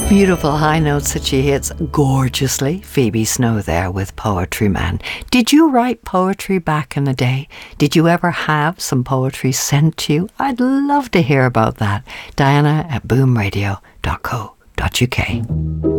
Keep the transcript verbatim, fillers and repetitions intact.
Beautiful high notes that she hits gorgeously. Phoebe Snow there with Poetry Man. Did you write poetry back in the day? Did you ever have some poetry sent to you? I'd love to hear about that. Diana at boom radio dot co dot uk.